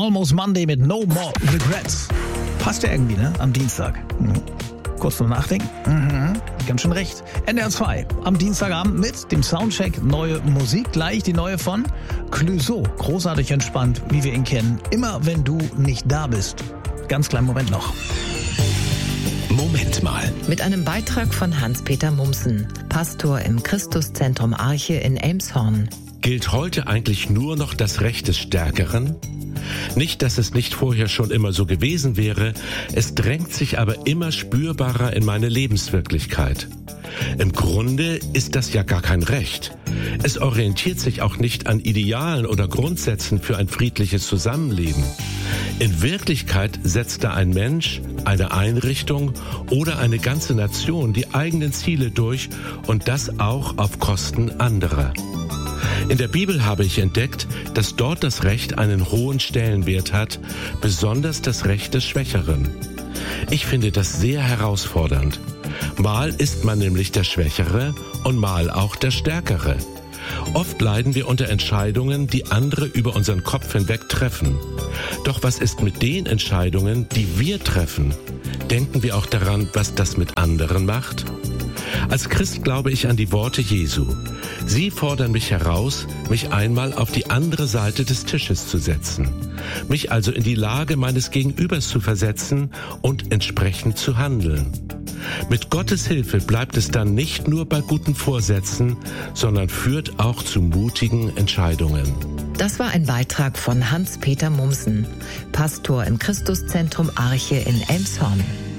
Almost Monday mit No More Regrets. Passt ja irgendwie, ne? Am Dienstag. Kurz nur nachdenken. Ganz schön recht. NDR 2 am Dienstagabend mit dem Soundcheck neue Musik. Gleich die neue von Clouseau. Großartig entspannt, wie wir ihn kennen. Immer wenn du nicht da bist. Ganz kleinen Moment noch. Moment mal. Mit einem Beitrag von Hans-Peter Mumsen, Pastor im Christuszentrum Arche in Elmshorn. Gilt heute eigentlich nur noch das Recht des Stärkeren? Nicht, dass es nicht vorher schon immer so gewesen wäre, es drängt sich aber immer spürbarer in meine Lebenswirklichkeit. Im Grunde ist das ja gar kein Recht. Es orientiert sich auch nicht an Idealen oder Grundsätzen für ein friedliches Zusammenleben. In Wirklichkeit setzt da ein Mensch, eine Einrichtung oder eine ganze Nation die eigenen Ziele durch und das auch auf Kosten anderer. In der Bibel habe ich entdeckt, dass dort das Recht einen hohen Stellenwert hat, besonders das Recht des Schwächeren. Ich finde das sehr herausfordernd. Mal ist man nämlich der Schwächere und mal auch der Stärkere. Oft leiden wir unter Entscheidungen, die andere über unseren Kopf hinweg treffen. Doch was ist mit den Entscheidungen, die wir treffen? Denken wir auch daran, was das mit anderen macht? Als Christ glaube ich an die Worte Jesu. Sie fordern mich heraus, mich einmal auf die andere Seite des Tisches zu setzen, mich also in die Lage meines Gegenübers zu versetzen und entsprechend zu handeln. Mit Gottes Hilfe bleibt es dann nicht nur bei guten Vorsätzen, sondern führt auch zu mutigen Entscheidungen. Das war ein Beitrag von Hans-Peter Mumsen, Pastor im Christuszentrum Arche in Elmshorn.